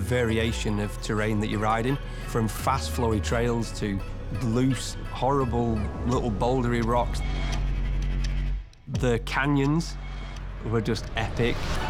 variation of terrain that you're riding, from fast flowy trails to loose, horrible little bouldery rocks. The canyons were just epic.